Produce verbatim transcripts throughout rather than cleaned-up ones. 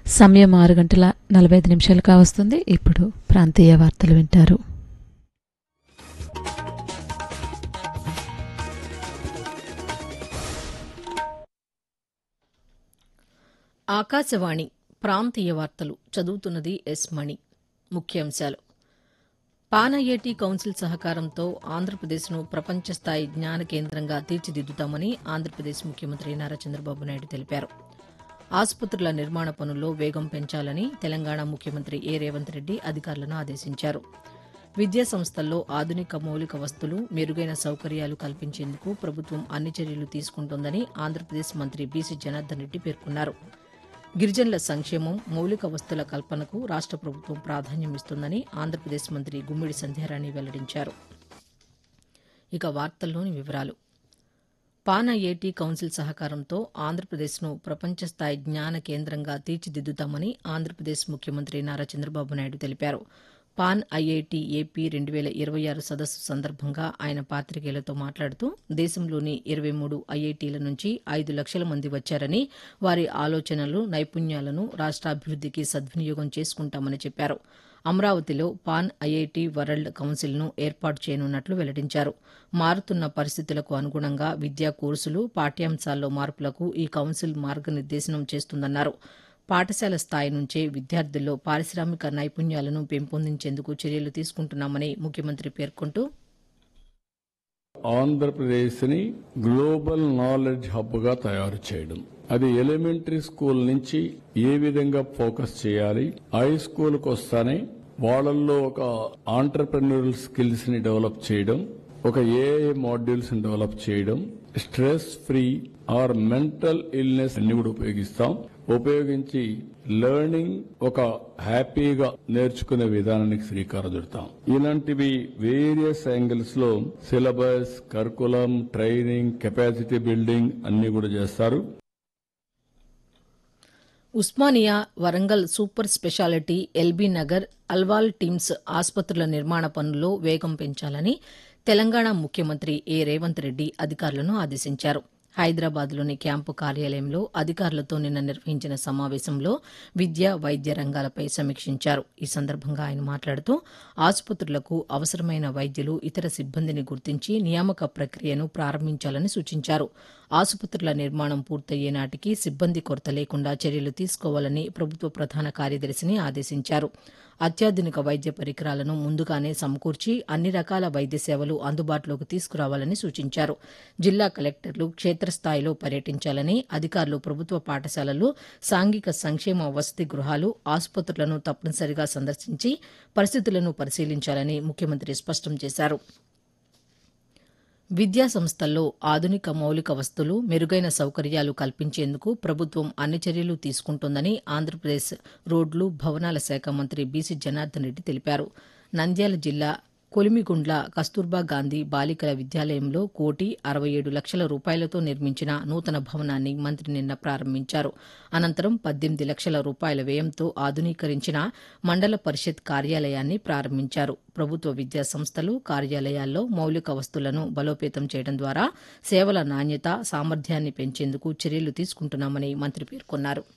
సమయం ఆరు గంటల నలభై ఐదు నిమిషాలు కావస్తుంది. ఇప్పుడు ప్రాంతీయ వార్తలు వింటారు. ఆకాశవాణి ప్రాంతీయ వార్తలు చదువుతున్నది ఎస్ మణి. ముఖ్యాంశాలు: పాన్ ఐఐటి కౌన్సిల్ సహకారంతో ఆంధ్రప్రదేశ్ను ప్రపంచ స్థాయి జ్ఞాన కేంద్రంగా తీర్చిదిద్దుతామని ఆంధ్రప్రదేశ్ ముఖ్యమంత్రి నారా చంద్రబాబు నాయుడు తెలిపారు. ఆసుపత్రుల నిర్మాణ పనుల్లో వేగం పెంచాలని తెలంగాణ ముఖ్యమంత్రి ఏ రేవంత్ రెడ్డి అధికారులను ఆదేశించారు. విద్యా సంస్థల్లో ఆధునిక మౌలిక వస్తువులు, మెరుగైన సౌకర్యాలు కల్పించేందుకు ప్రభుత్వం అన్ని చర్యలు తీసుకుంటోందని ఆంధ్రప్రదేశ్ మంత్రి బీసీ జనార్దన్ రెడ్డి పేర్కొన్నారు. గిరిజనుల సంక్షేమం, మౌలిక వస్తువుల కల్పనకు రాష్ట ప్రభుత్వం ప్రాధాన్యమిస్తోందని ఆంధ్రప్రదేశ్ మంత్రి గుమ్మిడి సంధ్యారాణి వెల్లడించారు. ఇక వార్తల్లోని వివరాలు. పాన్ ఐఐటి కౌన్సిల్ సహకారంతో ఆంధ్రప్రదేశ్ను ప్రపంచ స్థాయి జ్ఞాన కేంద్రంగా తీర్చిదిద్దుతామని ఆంధ్రప్రదేశ్ ముఖ్యమంత్రి నారా చంద్రబాబు నాయుడు తెలిపారు. పాన్ ఐఐటి ఏపీ రెండు వేల ఇరవై ఆరు సదస్సు సందర్భంగా ఆయన పాతికేయులతో మాట్లాడుతూ దేశంలోని ఇరవై మూడు ఐఐటీల నుంచి ఐదు లక్షల మంది వచ్చారని, వారి ఆలోచనలు, నైపుణ్యాలను రాష్ట్రాభివృద్దికి సద్వినియోగం చేసుకుంటామని చెప్పారు. అమరావతిలో పాన్ ఐఐటి వరల్డ్ కౌన్సిల్ను ఏర్పాటు చేయనున్నట్లు వెల్లడించారు. మారుతున్న పరిస్థితులకు అనుగుణంగా విద్యా కోర్సులు, పాఠ్యాంశాల్లో మార్పులకు ఈ కౌన్సిల్ మార్గనిర్దేశనం చేస్తుందన్నారు. పాఠశాల స్థాయి నుంచే విద్యార్థుల్లో పారిశ్రామిక నైపుణ్యాలను పెంపొందించేందుకు చర్యలు తీసుకుంటున్నామని ముఖ్యమంత్రి పేర్కొంటూ, ఆంధ్రప్రదేశ్ని గ్లోబల్ నాలెడ్జ్ హబ్ గా తయారు చేయడం, అది ఎలిమెంటరీ స్కూల్ నుంచి ఏ విధంగా ఫోకస్ చేయాలి, హై స్కూల్కి వస్తానే వాళ్ళల్లో ఒక ఆంటర్ప్రెన్యూరల్ స్కిల్స్ ని డెవలప్ చేయడం, ఒక ఏఐ మాడ్యూల్స్ ని డెవలప్ చేయడం, stress free are mental illness అన్ని కూడా ఉపయోగిస్తాం. ఉపయోగించి లెర్నింగ్ ఒక హ్యాపీగా నేర్చుకునే విధానానికి శ్రీకారం చుడతాం. ఇలాంటివి వేరియస్ యాంగిల్స్ లో syllabus, curriculum, training, capacity building అన్ని కూడా చేస్తారు. Osmania, Warangal super speciality, LB Nagar, Alwal teams ఆసుపత్రుల నిర్మాణ పనుల్లో వేగం పెంచాలని తెలంగాణ ముఖ్యమంత్రి ఏ రేవంత్ రెడ్డి అధికారులను ఆదేశించారు. హైదరాబాద్లోని క్యాంపు కార్యాలయంలో అధికారులతో నిన్న నిర్వహించిన సమావేశంలో విద్య, వైద్య రంగాలపై సమీక్షించారు. ఈ సందర్భంగా ఆయన మాట్లాడుతూ ఆసుపత్రులకు అవసరమైన వైద్యులు, ఇతర సిబ్బందిని గుర్తించి నియామక ప్రక్రియను ప్రారంభించాలని సూచించారు. ఆసుపత్రుల నిర్మాణం పూర్తయ్యే నాటికి సిబ్బంది కొరత లేకుండా చర్యలు తీసుకోవాలని ప్రభుత్వ ప్రధాన కార్యదర్శిని ఆదేశించారు. అత్యాధునిక వైద్య పరికరాలను ముందుగానే సమకూర్చి అన్ని రకాల వైద్య సేవలు అందుబాటులోకి తీసుకురావాలని సూచించారు. జిల్లా కలెక్టర్లు క్షేత్రస్థాయిలో పర్యటించాలని, అధికారులు ప్రభుత్వ పాఠశాలలు, సాంఘిక సంక్షేమ వసతి గృహాలు, ఆసుపత్రులను తప్పనిసరిగా సందర్శించి పరిస్థితులను పరిశీలించాలని ముఖ్యమంత్రి స్పష్టం చేశారు. విద్యా సంస్థల్లో ఆధునిక మౌలిక వస్తువులు, మెరుగైన సౌకర్యాలు కల్పించేందుకు ప్రభుత్వం అన్ని చర్యలు తీసుకుంటోందని ఆంధ్రప్రదేశ్ రోడ్లు, భవనాల శాఖ మంత్రి బీసీ జనార్దన్ రెడ్డి తెలిపారు. నంద్యాల జిల్లా కొలిమిగుండ్ల కస్తూర్బా గాంధీ బాలికల విద్యాలయంలో కోటి అరవై ఏడు లక్షల రూపాయలతో నిర్మించిన నూతన భవనాన్ని మంత్రి నిన్న ప్రారంభించారు. అనంతరం పద్దెనిమిది లక్షల రూపాయల వ్యయంతో ఆధునీకరించిన మండల పరిషత్ కార్యాలయాన్ని ప్రారంభించారు. ప్రభుత్వ విద్యా సంస్థలు, కార్యాలయాల్లో మౌలిక వస్తువులను బలోపేతం చేయడం ద్వారా సేవల నాణ్యత, సామర్థ్యాన్ని పెంచేందుకు చర్యలు తీసుకుంటున్నామని మంత్రి పేర్కొన్నారు.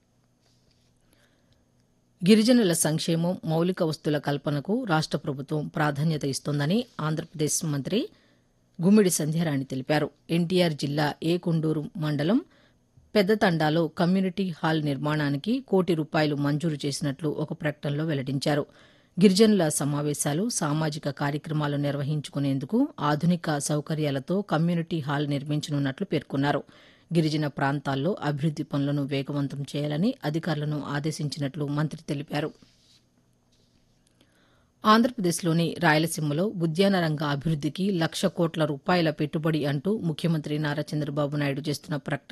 గిరిజనుల సంక్షేమం, మౌలిక వస్తువుల కల్పనకు రాష్ట ప్రభుత్వం ప్రాధాన్యత ఇస్తోందని ఆంధ్రప్రదేశ్ మంత్రి గుమ్మిడి సంధ్యారాణి తెలిపారు. ఎన్టీఆర్ జిల్లా ఏకొండూరు మండలం పెద్దతండాలో కమ్యూనిటీ హాల్ నిర్మాణానికి కోటి రూపాయలు మంజూరు చేసినట్లు ఒక ప్రకటనలో వెల్లడించారు. గిరిజనుల సమావేశాలు, సామాజిక కార్యక్రమాలు నిర్వహించుకునేందుకు ఆధునిక సౌకర్యాలతో కమ్యూనిటీ హాల్ నిర్మించనున్నట్లు పేర్కొన్నారు. గిరిజన ప్రాంతాల్లో అభివృద్ది పనులను వేగవంతం చేయాలని అధికారులను ఆదేశించినట్లు మంత్రి తెలిపారు. ఆంధ్రప్రదేశ్లోని రాయలసీమలో ఉద్యాన రంగ అభివృద్దికి లక్ష కోట్ల రూపాయల పెట్టుబడి అంటూ ముఖ్యమంత్రి నారా చంద్రబాబు నాయుడు చేస్తున్న ప్రకటన